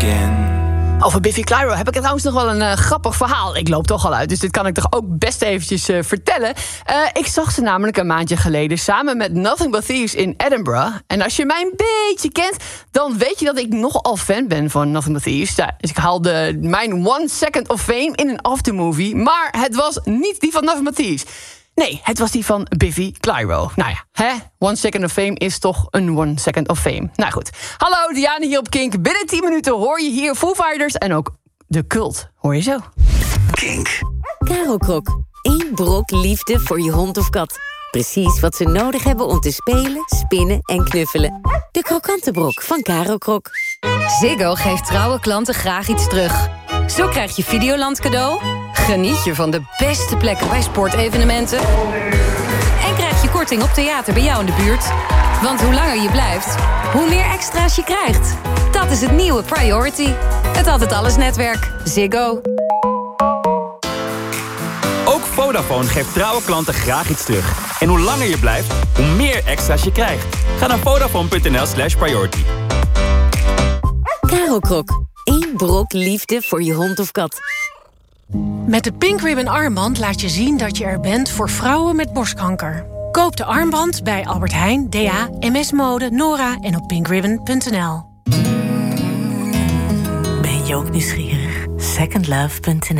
again. Over Biffy Clyro heb ik trouwens nog wel een grappig verhaal. Ik loop toch al uit, dus dit kan ik toch ook best eventjes vertellen. Ik zag ze namelijk een maandje geleden samen met Nothing But Thieves in Edinburgh. En als je mij een beetje kent, dan weet je dat ik nogal fan ben van Nothing But Thieves. Ja, dus ik haalde mijn 1 Second of Fame in een aftermovie. Maar het was niet die van Nothing But Thieves. Nee, het was die van Biffy Clyro. Nou ja, hè? 1 Second of Fame is toch een 1 Second of Fame. Nou goed. Hallo, Diana hier op Kink. Binnen 10 minuten hoor je hier Foo Fighters en ook de Cult. Hoor je zo. Kink. Karo Krok. 1 brok liefde voor je hond of kat. Precies wat ze nodig hebben om te spelen, spinnen en knuffelen. De krokante brok van Karo Krok. Ziggo geeft trouwe klanten graag iets terug. Zo krijg je Videoland cadeau, geniet je van de beste plekken bij sportevenementen en krijg je korting op theater bij jou in de buurt. Want hoe langer je blijft, hoe meer extra's je krijgt. Dat is het nieuwe Priority. Het Altijd Alles netwerk. Ziggo. Ook Vodafone geeft trouwe klanten graag iets terug. En hoe langer je blijft, hoe meer extra's je krijgt. Ga naar Vodafone.nl/priority. Karo Krok. 1 brok liefde voor je hond of kat. Met de Pink Ribbon armband laat je zien dat je er bent voor vrouwen met borstkanker. Koop de armband bij Albert Heijn, DA, MS Mode, Nora en op pinkribbon.nl. Ben je ook nieuwsgierig? Secondlove.nl